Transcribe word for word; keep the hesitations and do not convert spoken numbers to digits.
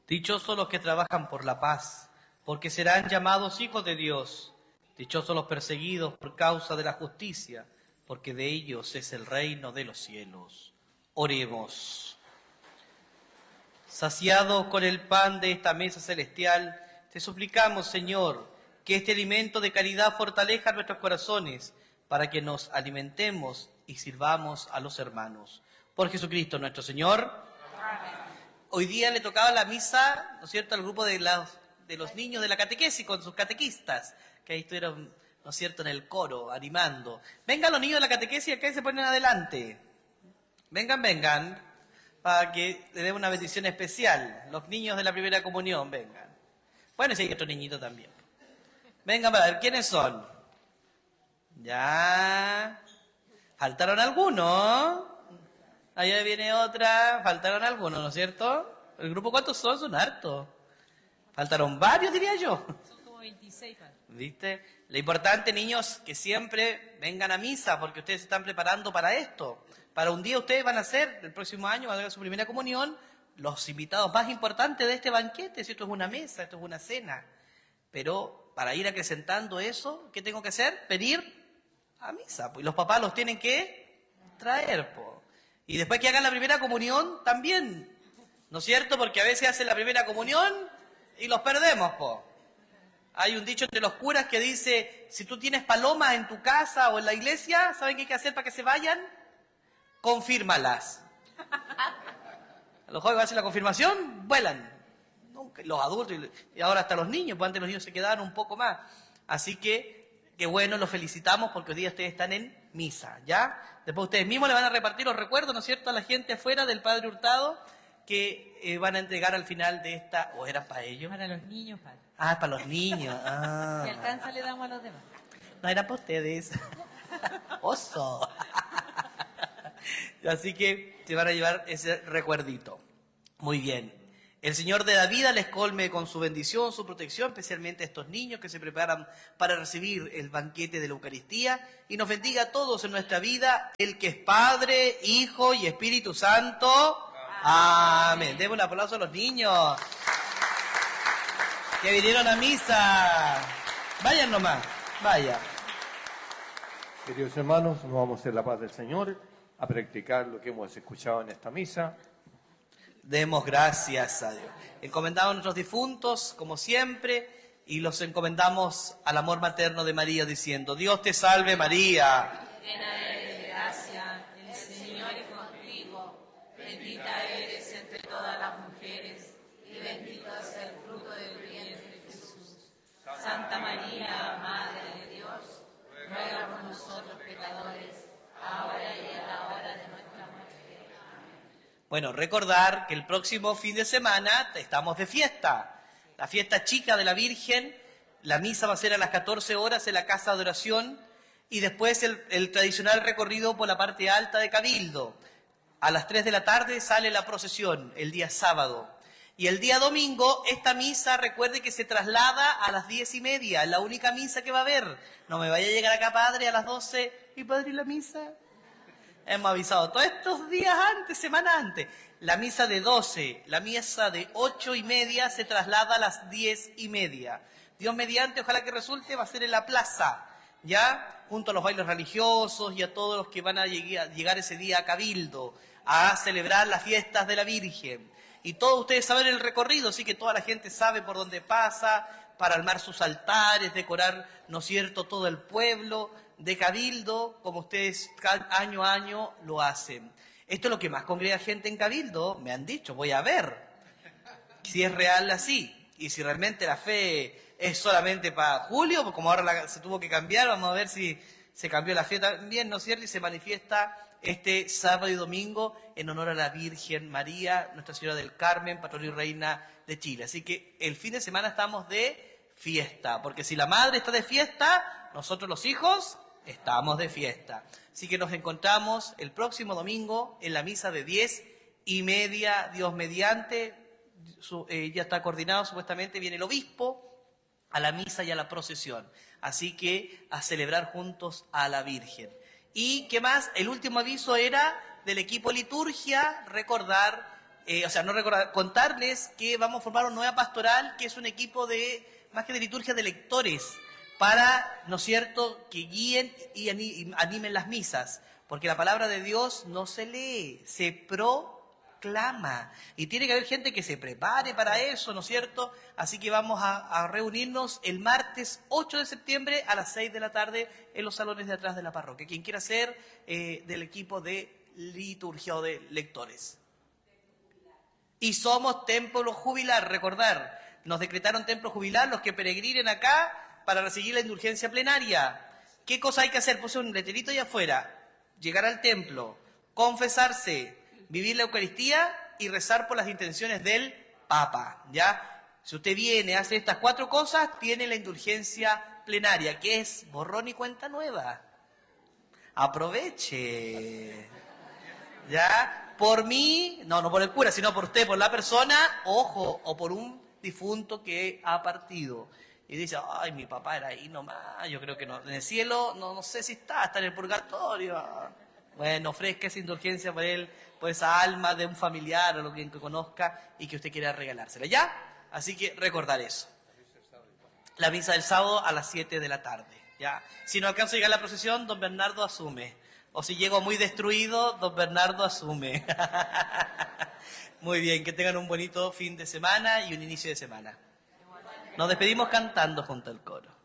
Dichosos los que trabajan por la paz, porque serán llamados hijos de Dios. Dichosos los perseguidos por causa de la justicia, porque de ellos es el reino de los cielos. Oremos. Saciados con el pan de esta mesa celestial, te suplicamos, Señor, que este alimento de caridad fortalezca nuestros corazones, para que nos alimentemos y sirvamos a los hermanos. Por Jesucristo nuestro Señor. Amén. Hoy día le tocaba la misa, ¿no es cierto?, al grupo de, la, de los niños de la catequesis con sus catequistas, que ahí estuvieron, ¿no es cierto?, en el coro, animando. Vengan los niños de la catequesis y acá se ponen adelante. Vengan, vengan, para que le den una bendición especial. Los niños de la primera comunión, vengan. Bueno, y si hay otro niñito también. Vengan para ver, ¿quiénes son? Ya. Faltaron algunos. Allá viene otra. Faltaron algunos, ¿no es cierto? ¿El grupo cuántos son? Son hartos. Faltaron varios, diría yo. Son como veintiséis. ¿Viste? Lo importante, niños, que siempre vengan a misa, porque ustedes se están preparando para esto. Para un día ustedes van a ser, el próximo año, van a dar su primera comunión, los invitados más importantes de este banquete. Si esto es una mesa, esto es una cena. Pero para ir acrecentando eso, ¿qué tengo que hacer? Venir a misa. Pues los papás los tienen que traer, po. Y después que hagan la primera comunión, también. ¿No es cierto? Porque a veces hacen la primera comunión y los perdemos, po. Hay un dicho entre los curas que dice, si tú tienes palomas en tu casa o en la iglesia, ¿saben qué hay que hacer para que se vayan? Confírmalas. A los jóvenes hacen la confirmación, vuelan. Nunca, los adultos y ahora hasta los niños, pues antes los niños se quedaron un poco más. Así que, qué bueno, los felicitamos porque hoy día ustedes están en misa, ¿ya? Después ustedes mismos le van a repartir los recuerdos, ¿no es cierto?, a la gente afuera del Padre Hurtado, que eh, van a entregar al final de esta, ¿o era para ellos? Para los niños, padre. Ah, para los niños. Ah. Si alcanza, le damos a los demás. No, era para ustedes. Oso. Así que se van a llevar ese recuerdito. Muy bien. El Señor de la vida les colme con su bendición, su protección, especialmente a estos niños que se preparan para recibir el banquete de la Eucaristía, y nos bendiga a todos en nuestra vida, el que es Padre, Hijo y Espíritu Santo. Amén. Demos un aplauso a los niños que vinieron a misa. Vayan nomás, vayan. Queridos hermanos, nos vamos a hacer la paz del Señor, a practicar lo que hemos escuchado en esta misa. Demos gracias a Dios. Encomendamos a nuestros difuntos, como siempre, y los encomendamos al amor materno de María, diciendo, Dios te salve María. Llena eres de gracia, el Señor es contigo, bendita eres entre todas las mujeres, y bendito es el fruto de tu vientre, Jesús. Santa María, Madre de Dios, ruega por nosotros pecadores, ahora y a la hora de nuestra muerte. Amén. Bueno, recordar que el próximo fin de semana estamos de fiesta. La fiesta chica de la Virgen, la misa va a ser a las catorce horas en la Casa de Oración y después el, el tradicional recorrido por la parte alta de Cabildo. A las tres de la tarde sale la procesión, el día sábado. Y el día domingo, esta misa, recuerde que se traslada a las diez y media, es la única misa que va a haber. No me vaya a llegar acá, padre, a las doce. ¿Y padre, la misa? Hemos avisado todos estos días antes, semanas antes. La misa de doce, la misa de ocho y media se traslada a las diez y media. Dios mediante, ojalá que resulte, va a ser en la plaza, ¿ya? Junto a los bailes religiosos y a todos los que van a llegar ese día a Cabildo, a celebrar las fiestas de la Virgen. Y todos ustedes saben el recorrido, así que toda la gente sabe por dónde pasa, para armar sus altares, decorar, ¿no es cierto?, todo el pueblo de Cabildo, como ustedes año a año lo hacen. Esto es lo que más congrega gente en Cabildo, me han dicho, voy a ver si es real así. Y si realmente la fe es solamente para julio, como ahora la, se tuvo que cambiar, vamos a ver si se cambió la fe también, ¿no es cierto? Y se manifiesta este sábado y domingo en honor a la Virgen María, Nuestra Señora del Carmen, patrona y reina de Chile. Así que el fin de semana estamos de fiesta, porque si la madre está de fiesta, nosotros los hijos estamos de fiesta. Así que nos encontramos el próximo domingo en la misa de diez y media, Dios mediante, su, eh, ya está coordinado, supuestamente viene el obispo a la misa y a la procesión. Así que a celebrar juntos a la Virgen. ¿Y qué más? El último aviso era del equipo liturgia, recordar eh, o sea, no recordar, contarles que vamos a formar una nueva pastoral, que es un equipo de, más que de liturgia, de lectores, para, ¿no es cierto?, que guíen y animen las misas, porque la palabra de Dios no se lee, se proclama, y tiene que haber gente que se prepare para eso, ¿no es cierto? Así que vamos a, a reunirnos el martes ocho de septiembre a las seis de la tarde en los salones de atrás de la parroquia. Quien quiera ser eh, del equipo de liturgia o de lectores. Y somos templo jubilar, recordar, nos decretaron templo jubilar los que peregrinen acá para recibir la indulgencia plenaria. ¿Qué cosa hay que hacer? Puse un letrerito ahí afuera. Llegar al templo, confesarse, vivir la Eucaristía y rezar por las intenciones del Papa, ¿ya? Si usted viene, hace estas cuatro cosas, tiene la indulgencia plenaria, que es borrón y cuenta nueva. Aproveche. ¿Ya? Por mí, no, no por el cura, sino por usted, por la persona, ojo, o por un difunto que ha partido. Y dice, ay, mi papá era ahí nomás, yo creo que no. En el cielo, no, no sé si está, está en el purgatorio. Bueno, ofrezca esa indulgencia por él, por esa alma de un familiar o lo que conozca y que usted quiera regalársela, ¿ya? Así que recordar eso. La misa del sábado a las siete de la tarde, ¿ya? Si no alcanza a llegar a la procesión, don Bernardo asume. O si llego muy destruido, don Bernardo asume. Muy bien, que tengan un bonito fin de semana y un inicio de semana. Nos despedimos cantando junto al coro.